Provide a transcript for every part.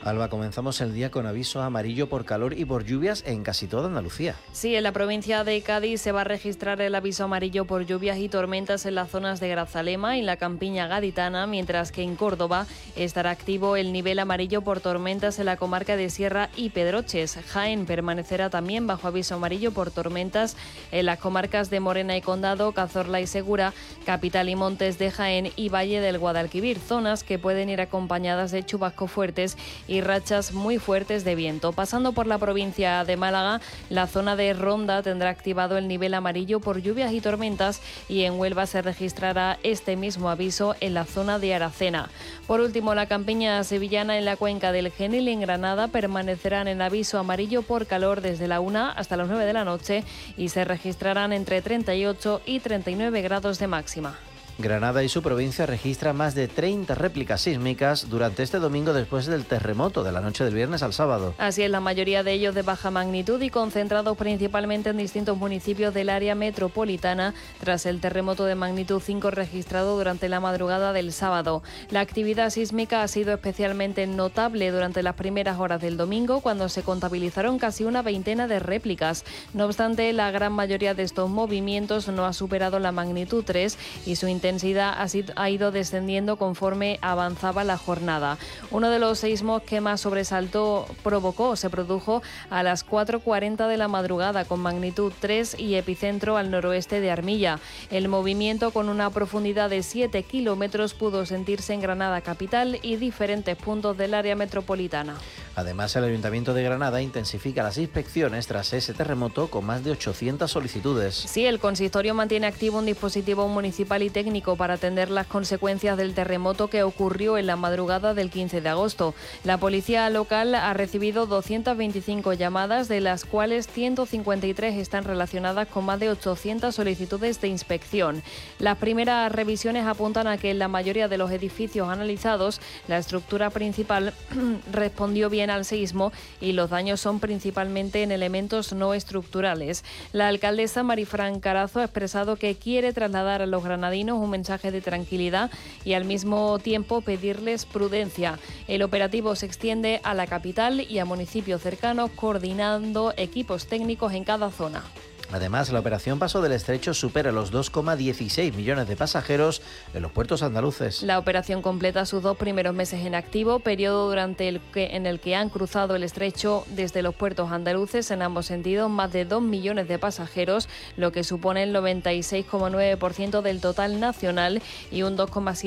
Alba, comenzamos el día con aviso amarillo por calor y por lluvias en casi toda Andalucía. Sí, en la provincia de Cádiz se va a registrar el aviso amarillo por lluvias y tormentas en las zonas de Grazalema y la campiña gaditana, mientras que en Córdoba estará activo el nivel amarillo por tormentas en la comarca de Sierra y Pedroches. Jaén permanecerá también bajo aviso amarillo por tormentas en las comarcas de Morena y Condado, Cazorla y Segura, Capital y Montes de Jaén y Valle del Guadalquivir, zonas que pueden ir acompañadas de chubascos fuertes y rachas muy fuertes de viento. Pasando por la provincia de Málaga, la zona de Ronda tendrá activado el nivel amarillo por lluvias y tormentas y en Huelva se registrará este mismo aviso en la zona de Aracena. Por último, la campiña sevillana en la cuenca del Genil y en Granada permanecerán en aviso amarillo por calor desde la 1 hasta las 9 de la noche y se registrarán entre 38 y 39 grados de máxima. Granada y su provincia registran más de 30 réplicas sísmicas durante este domingo después del terremoto de la noche del viernes al sábado. Así es, la mayoría de ellos de baja magnitud y concentrados principalmente en distintos municipios del área metropolitana tras el terremoto de magnitud 5 registrado durante la madrugada del sábado. La actividad sísmica ha sido especialmente notable durante las primeras horas del domingo, cuando se contabilizaron casi una veintena de réplicas. No obstante, la gran mayoría de estos movimientos no ha superado la magnitud 3 y su intensidad ha ido descendiendo conforme avanzaba la jornada. Uno de los seísmos que más sobresalto se produjo a las 4:40 de la madrugada con magnitud 3 y epicentro al noroeste de Armilla. El movimiento, con una profundidad de 7 kilómetros, pudo sentirse en Granada capital y diferentes puntos del área metropolitana. Además, el Ayuntamiento de Granada intensifica las inspecciones tras ese terremoto con más de 800 solicitudes. Sí, el consistorio mantiene activo un dispositivo municipal y técnico para atender las consecuencias del terremoto que ocurrió en la madrugada del 15 de agosto. La policía local ha recibido 225 llamadas, de las cuales 153 están relacionadas con más de 800 solicitudes de inspección. Las primeras revisiones apuntan a que en la mayoría de los edificios analizados la estructura principal respondió bien al seísmo y los daños son principalmente en elementos no estructurales. La alcaldesa Marifran Carazo ha expresado que quiere trasladar a los granadinos un mensaje de tranquilidad y al mismo tiempo pedirles prudencia. El operativo se extiende a la capital y a municipios cercanos, coordinando equipos técnicos en cada zona. Además, la operación Paso del Estrecho supera los 2,16 millones de pasajeros en los puertos andaluces. La operación completa sus 2 primeros meses en activo, periodo en el que han cruzado el estrecho desde los puertos andaluces en ambos sentidos más de 2 millones de pasajeros, lo que supone el 96,9% del total nacional y un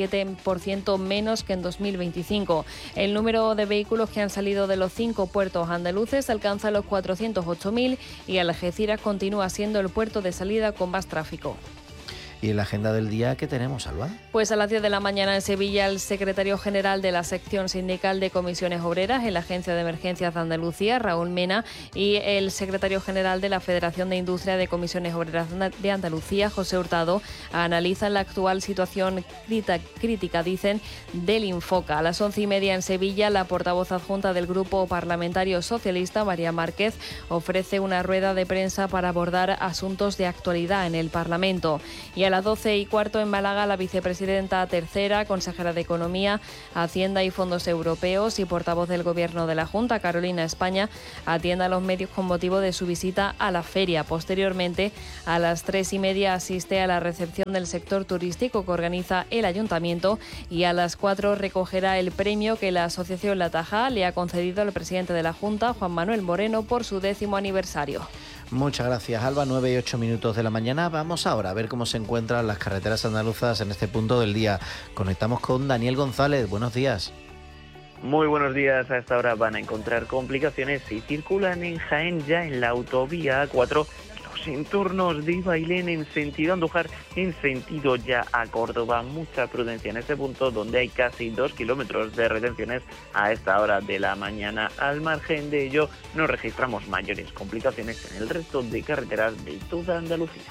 2,7% menos que en 2025. El número de vehículos que han salido de los 5 puertos andaluces alcanza los 408.000 y Algeciras continúa siendo el puerto de salida con más tráfico. ¿Y en la agenda del día qué tenemos, Alba? Pues a las 10 de la mañana en Sevilla, el secretario general de la sección sindical de comisiones obreras en la Agencia de Emergencias de Andalucía, Raúl Mena, y el secretario general de la Federación de Industria de Comisiones Obreras de Andalucía, José Hurtado, analizan la actual situación crítica, dicen, del Infoca. A las 11:30 en Sevilla, la portavoz adjunta del Grupo Parlamentario Socialista, María Márquez, ofrece una rueda de prensa para abordar asuntos de actualidad en el Parlamento. Y a las 12:15 en Málaga, la vicepresidenta tercera, consejera de Economía, Hacienda y Fondos Europeos y portavoz del Gobierno de la Junta, Carolina España, atiende a los medios con motivo de su visita a la feria. Posteriormente, a las 3:30 asiste a la recepción del sector turístico que organiza el Ayuntamiento y a las 4 recogerá el premio que la Asociación La Taja le ha concedido al presidente de la Junta, Juan Manuel Moreno, por su 10º aniversario. Muchas gracias, Alba. 9:08 de la mañana. Vamos ahora a ver cómo se encuentran las carreteras andaluzas en este punto del día. Conectamos con Daniel González. Buenos días. Muy buenos días. A esta hora van a encontrar complicaciones si circulan en Jaén ya en la autovía A4. En turnos de Bailén en sentido Andújar, en sentido ya a Córdoba. Mucha prudencia en este punto donde hay casi 2 kilómetros de retenciones a esta hora de la mañana. Al margen de ello, no registramos mayores complicaciones en el resto de carreteras de toda Andalucía.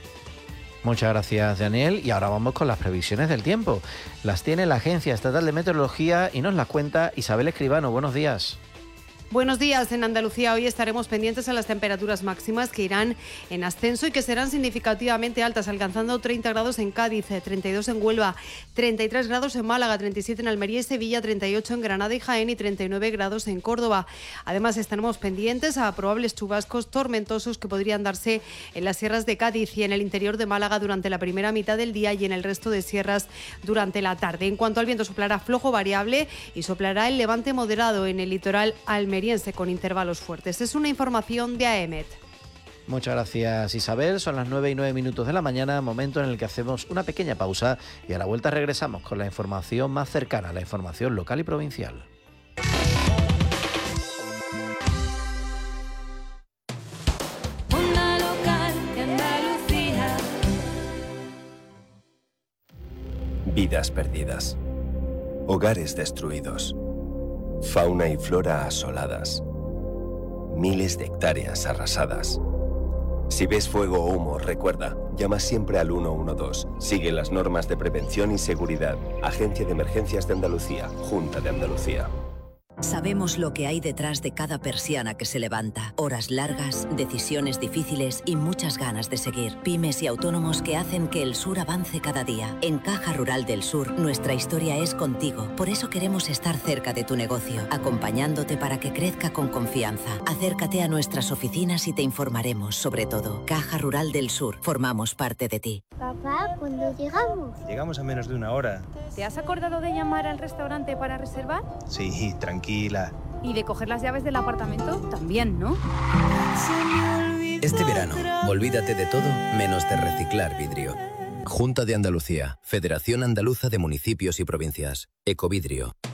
Muchas gracias, Daniel. Y ahora vamos con las previsiones del tiempo. Las tiene la Agencia Estatal de Meteorología y nos las cuenta Isabel Escribano. Buenos días. Buenos días. En Andalucía hoy estaremos pendientes a las temperaturas máximas que irán en ascenso y que serán significativamente altas, alcanzando 30 grados en Cádiz, 32 en Huelva, 33 grados en Málaga, 37 en Almería y Sevilla, 38 en Granada y Jaén y 39 grados en Córdoba. Además, estaremos pendientes a probables chubascos tormentosos que podrían darse en las sierras de Cádiz y en el interior de Málaga durante la primera mitad del día y en el resto de sierras durante la tarde. En cuanto al viento, soplará flojo variable y soplará el levante moderado en el litoral almeriense con intervalos fuertes. Es una información de AEMET. Muchas gracias, Isabel. Son las 9:09 de la mañana, momento en el que hacemos una pequeña pausa y a la vuelta regresamos con la información más cercana, la información local y provincial. Onda Local de Andalucía. Vidas perdidas. Hogares destruidos. Fauna y flora asoladas. Miles de hectáreas arrasadas. Si ves fuego o humo, recuerda, llama siempre al 112. Sigue las normas de prevención y seguridad. Agencia de Emergencias de Andalucía, Junta de Andalucía. Sabemos lo que hay detrás de cada persiana que se levanta. Horas largas, decisiones difíciles y muchas ganas de seguir. Pymes y autónomos que hacen que el sur avance cada día. En Caja Rural del Sur, nuestra historia es contigo. Por eso queremos estar cerca de tu negocio, acompañándote para que crezca con confianza. Acércate a nuestras oficinas y te informaremos sobre todo. Caja Rural del Sur, formamos parte de ti. Papá, ¿cuándo llegamos? Llegamos a menos de una hora. ¿Te has acordado de llamar al restaurante para reservar? Sí, tranquila. ¿Y de coger las llaves del apartamento? También, ¿no? Este verano, olvídate de todo menos de reciclar vidrio. Junta de Andalucía, Federación Andaluza de Municipios y Provincias, Ecovidrio.